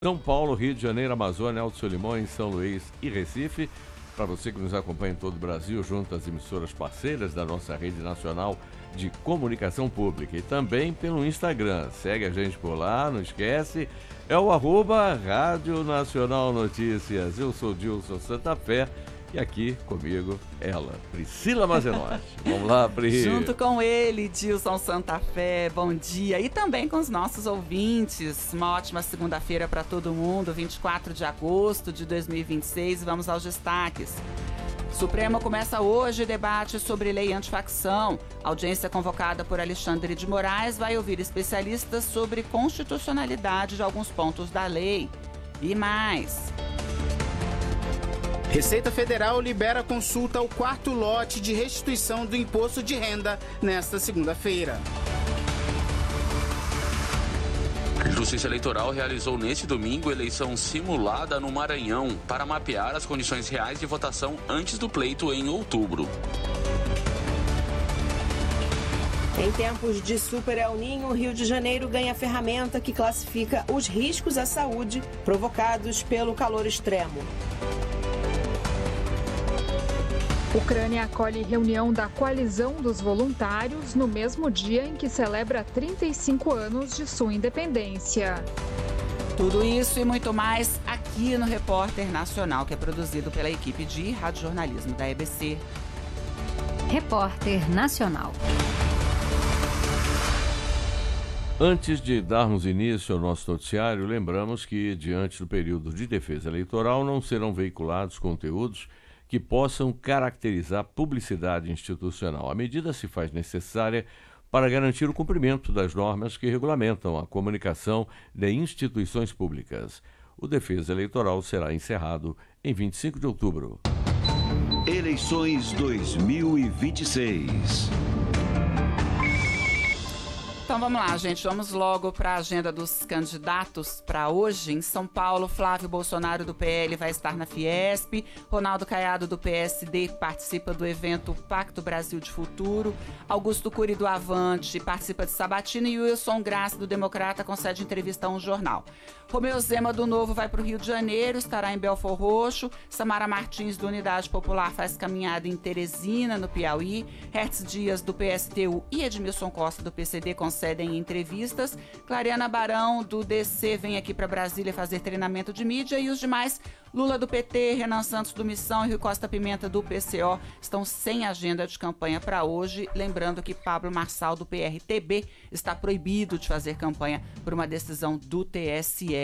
São Paulo, Rio de Janeiro, Amazônia, Alto Solimões, São Luís e Recife. Para você que nos acompanha em todo o Brasil, junto às emissoras parceiras da nossa rede nacional de comunicação pública. E também pelo Instagram. Segue a gente por lá, não esquece. É o @Rádio Nacional Notícias. Eu sou Dilson Santa Fé. E aqui comigo, ela, Priscila Mazenotti. Vamos lá, Pri. Junto com ele, Dilson Santa Fé, bom dia. E também com os nossos ouvintes. Uma ótima segunda-feira para todo mundo, 24 de agosto de 2026. Vamos aos destaques. Supremo começa hoje debate sobre lei antifacção. A audiência convocada por Alexandre de Moraes vai ouvir especialistas sobre constitucionalidade de alguns pontos da lei. E mais. Receita Federal libera consulta ao quarto lote de restituição do imposto de renda nesta segunda-feira. A Justiça Eleitoral realizou neste domingo eleição simulada no Maranhão para mapear as condições reais de votação antes do pleito em outubro. Em tempos de Super El Niño, o Rio de Janeiro ganha ferramenta que classifica os riscos à saúde provocados pelo calor extremo. Ucrânia acolhe reunião da Coalizão dos Voluntários no mesmo dia em que celebra 35 anos de sua independência. Tudo isso e muito mais aqui no Repórter Nacional, que é produzido pela equipe de radiojornalismo da EBC. Repórter Nacional. Antes de darmos início ao nosso noticiário, lembramos que, diante do período de defesa eleitoral, não serão veiculados conteúdos que possam caracterizar publicidade institucional. A medida se faz necessária para garantir o cumprimento das normas que regulamentam a comunicação de instituições públicas. O Defesa Eleitoral será encerrado em 25 de outubro. Eleições 2026. Então vamos lá, gente. Vamos logo para a agenda dos candidatos para hoje. Em São Paulo, Flávio Bolsonaro do PL vai estar na Fiesp. Ronaldo Caiado do PSD participa do evento Pacto Brasil de Futuro. Augusto Cury do Avante participa de Sabatina e Wilson Graça do Democrata concede entrevista a um jornal. Romeu Zema do Novo vai para o Rio de Janeiro, estará em Belfor Roxo. Samara Martins do Unidade Popular faz caminhada em Teresina, no Piauí. Hertz Dias do PSTU e Edmilson Costa do PCD concedem entrevistas. Clariana Barão do DC vem aqui para Brasília fazer treinamento de mídia e os demais, Lula do PT, Renan Santos do Missão e Rui Costa Pimenta do PCO estão sem agenda de campanha para hoje. Lembrando que Pablo Marçal do PRTB está proibido de fazer campanha por uma decisão do TSE.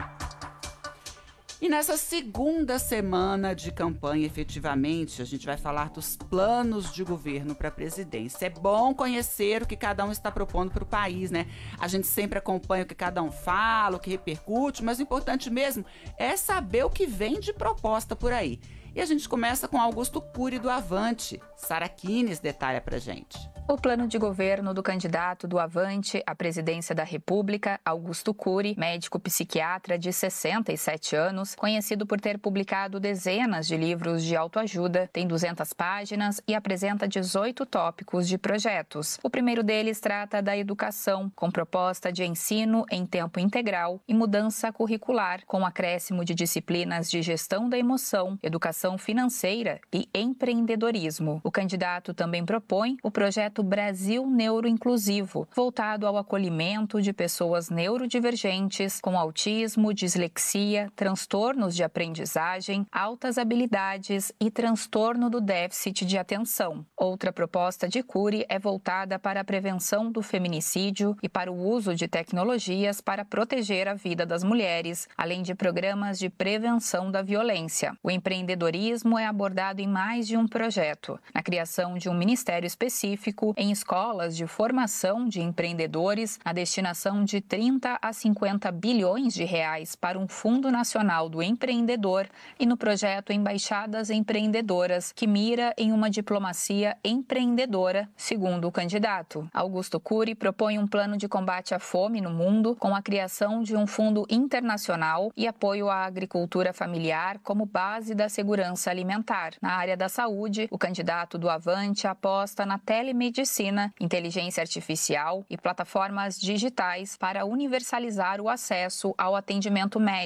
E nessa segunda semana de campanha, efetivamente, a gente vai falar dos planos de governo para a presidência. É bom conhecer o que cada um está propondo para o país, né? A gente sempre acompanha o que cada um fala, o que repercute, mas o importante mesmo é saber o que vem de proposta por aí. E a gente começa com Augusto Cury do Avante. Sara Kines detalha pra gente. O plano de governo do candidato do Avante à presidência da República, Augusto Cury, médico psiquiatra de 67 anos, conhecido por ter publicado dezenas de livros de autoajuda, tem 200 páginas e apresenta 18 tópicos de projetos. O primeiro deles trata da educação, com proposta de ensino em tempo integral e mudança curricular, com acréscimo de disciplinas de gestão da emoção, educação financeira e empreendedorismo. O candidato também propõe o projeto Brasil Neuroinclusivo, voltado ao acolhimento de pessoas neurodivergentes com autismo, dislexia, transtornos de aprendizagem, altas habilidades e transtorno do déficit de atenção. Outra proposta de Cury é voltada para a prevenção do feminicídio e para o uso de tecnologias para proteger a vida das mulheres, além de programas de prevenção da violência. O empreendedorismo é abordado em mais de um projeto, na criação de um ministério específico em escolas de formação de empreendedores, a destinação de 30 a 50 bilhões de reais para um Fundo Nacional do Empreendedor e no projeto Embaixadas Empreendedoras, que mira em uma diplomacia empreendedora, segundo o candidato. Augusto Cury propõe um plano de combate à fome no mundo, com a criação de um fundo internacional e apoio à agricultura familiar como base da segurança alimentar. Na área da saúde, o candidato do Avante aposta na telemedicina, inteligência artificial e plataformas digitais para universalizar o acesso ao atendimento médico.